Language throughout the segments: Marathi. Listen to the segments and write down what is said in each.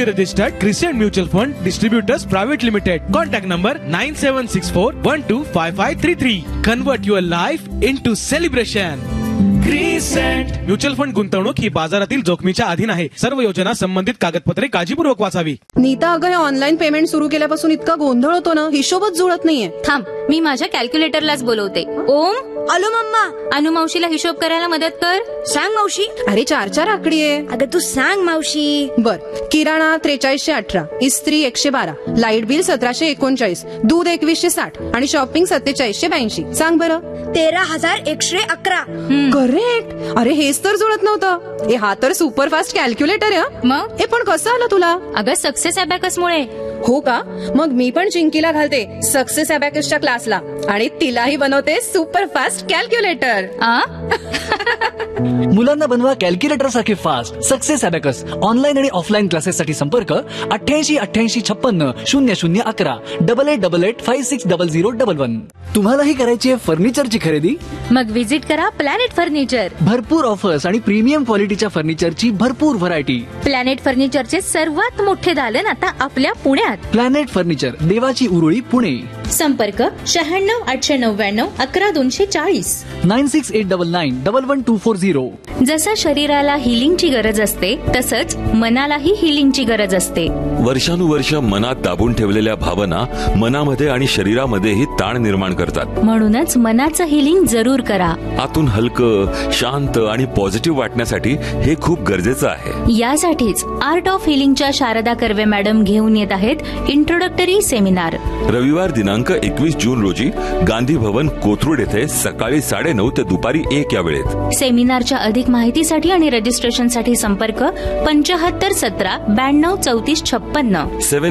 SEBI registered Crescent Mutual Fund Distributors Private Limited. Contact number 9764125533. Convert your life into celebration. Crescent mutual fund गुंतवणूक ही बाजारातील जोखमीच्या अधीन आहे. सर्व योजना संबंधित कागदपत्रे काळजीपूर्वक वाचावी. नीता, अगं हे ऑनलाईन पेमेंट सुरू केल्यापासून इतका गोंधळ होतो ना, हिशोबच जुळत नाहीये. थांब, मी माझ्या कॅल्क्युलेटरलाच बोलवते. ओम, आलो मम्मा. अनु मावशीला हिशोब करायला मदत कर. सांग मावशी. अरे 4 आकडी आहे. अगं तू सांग मावशी. बर, किराणा 4318, इस्त्री 112, लाईट बिल 1739, दूध 2160 आणि शॉपिंग 4782. सांग बरं. 13,111. करेक्ट. अरे हेच तर जुळत नव्हतं. हा तर सुपरफास्ट कॅल्क्युलेटर आहे. मग हे पण कसं आलं तुला? अगं सक्सेस अबॅकस मुळे. हो का? मग मी पण चिंकीला घालते सक्सेस अबॅकसच्या क्लासला आणि तिलाही बनवते सुपरफास्ट कॅल्क्युलेटर. मुलांना बनवा कॅल्क्युलेटर सारखे फास्ट. सक्सेस अबॅकस ऑनलाईन आणि ऑफलाईन क्लासेससाठी संपर्क 88 88 56 00 11 8888560011. तुम्हालाही करायची आहे फर्निचरची खरेदी? मग विजिट करा प्लॅनेट फर्निचर. भरपूर ऑफर्स आणि प्रीमियम क्वालिटीच्या फर्निचरची भरपूर व्हरायटी. प्लॅनेट फर्निचरचे सर्वात मोठे दालन आता आपल्या पुण्यात. प्लॅनेट फर्निचर, देवाची उरुळी, पुणे. संपर्क 96 899 11240. 9689911240. जसं शरीराला हिलिंगची गरज असते तसंच मनालाही हिलिंगची गरज असते. वर्षानुवर्ष मनात दाबून ठेवलेल्या भावना मनामध्ये आणि शरीरामध्येही ताण निर्माण करतात. म्हणूनच मनाचं हिलिंग जरूर करा. आतून हलकं, शांत आणि पॉझिटिव्ह वाटण्यासाठी हे खूप गरजेचं आहे. यासाठीच art of हिलिंगच्या Sharda Karve madam घेऊन येत आहेत इंट्रोडक्टरी सेमिनार. रविवार दिनांक 21 जून रोजी गांधी भवन, कोथरूड येथे सकाळी 9:30 ते दुपारी 1 या वेळेत. सेमिनारच्या अधिक माहितीसाठी आणि रजिस्ट्रेशनसाठी संपर्क 75 17 92 34 56.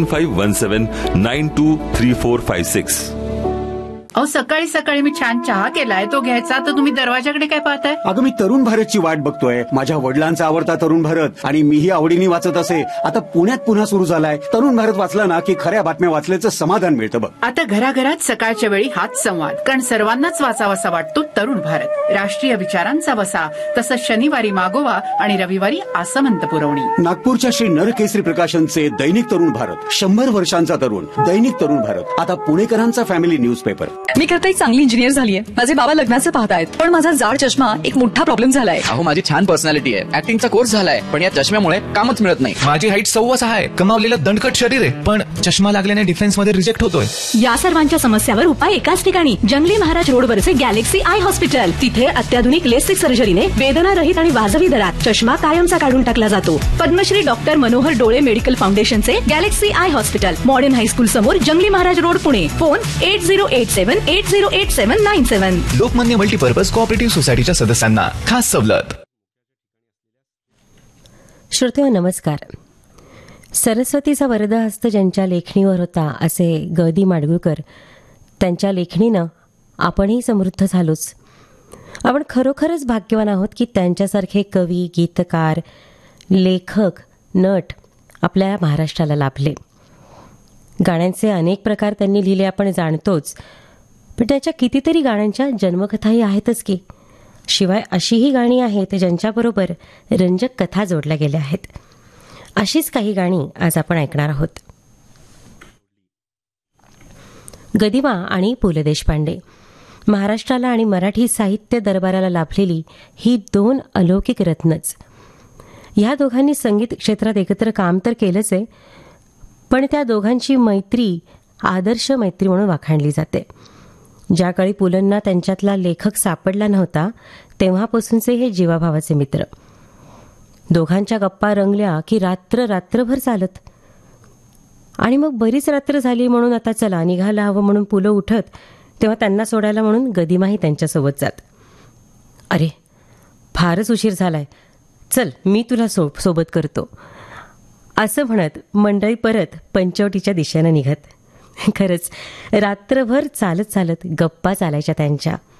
7517923456. अहो, सकाळी सकाळी मी छान चहा केलाय, तो घ्यायचा, तर तुम्ही दरवाजाकडे काय पाहताय? अगं मी तरुण भारतची वाट बघतोय. माझ्या वडिलांचा आवडता तरुण भारत आणि मीही आवडीने वाचत असे. आता पुण्यात पुन्हा सुरू झालाय. तरुण भारत वाचला ना की खऱ्या बातम्या वाचल्याचं समाधान मिळतं बघ. आता घराघरात सकाळच्या वेळी हाच संवाद, कारण सर्वांनाच वाचावासा वाटतो तरुण भारत. राष्ट्रीय विचारांचा वसा. तसंच शनिवारी मागोवा आणि रविवारी आसमंत पुरवणी. नागपूरच्या श्री नरकेसरी प्रकाशनचे दैनिक तरुण भारत, 100 वर्षांचा तरुण. दैनिक तरुण भारत आता पुणेकरांचा फॅमिली न्यूजपेपर. मी करता एक चांगली इंजिनियर झालीय. माझे बाबा लग्नाचं पाहतायत, पण माझा जाड चष्मा एक मोठा प्रॉब्लेम झालाय. अहो, माझी छान पर्सनॅलिटी आहे, ऍक्टिंगचा कोर्स झालाय, पण या चष्म्यामुळे कामच मिळत नाही. माझी हाईट 6.6 आहे, कमावलेलं दणकट शरीर आहे, पण चष्मा लागल्याने डिफेन्स मध्ये रिजेक्ट होतोय. या सर्वांच्या समस्यावर उपाय एकाच ठिकाणी, जंगली महाराज रोडवरचे गॅलेक्सी आय हॉस्पिटल. तिथे अत्याधुनिक लेसिक सर्जरीने वेदना रहित आणि वाजवी दरात चष्मा कायमचा काढून टाकला जातो. पद्मश्री डॉक्टर मनोहर डोळे मेडिकल फाउंडेशनचे Galaxy I hospital, modern high school समोर, जंगली Maharaj road, Pune. Phone 8087808797. Lokmanya multipurpose cooperative सोसायटीच्या सदस्यांना खास सवलत. श्रोतेहो नमस्कार. सरस्वतीचा वरदहस्त ज्यांच्या लेखणीवर होता असे ग दी माडगूळकर, त्यांच्या लेखणीनं आपणही समृद्ध झालोच. आपण खरोखरच भाग्यवान आहोत की त्यांच्यासारखे कवी, गीतकार, लेखक, नट आपल्या महाराष्ट्राला लाभले. गाण्यांचे अनेक प्रकार त्यांनी लिहिले आपण जाणतोच, पण त्याच्या कितीतरी गाण्यांच्या जन्मकथाही आहेतच की. शिवाय अशीही गाणी आहेत ज्यांच्याबरोबर रंजक कथा जोडल्या गेल्या आहेत. अशीच काही गाणी आज आपण ऐकणार आहोत. गदिमा आणि पु ल देशपांडे, महाराष्ट्राला आणि मराठी साहित्य दरबाराला लाभलेली ही 2 अलौकिक रत्नच. ह्या दोघांनी संगीत क्षेत्रात एकत्र काम तर केलंच आहे, पण त्या दोघांची मैत्री आदर्श मैत्री म्हणून वाखाणली जाते. ज्या काळी पुलंना त्यांच्यातला लेखक सापडला नव्हता तेव्हापासूनचे हे जीवाभावाचे मित्र. दोघांच्या गप्पा रंगल्या की रात्रभर चालत. आणि मग बरीच रात्र झाली म्हणून आता चला निघायला हवं म्हणून पुलं उठत, तेव्हा त्यांना सोडायला म्हणून गदिमाही त्यांच्यासोबत जात. अरे फारच उशीर झालाय, चल मी तुला सोबत करतो असं म्हणत मंडळी परत पंचवटीच्या दिशेनं निघत. खरंच रात्रभर चालत गप्पा चालायच्या त्यांच्या.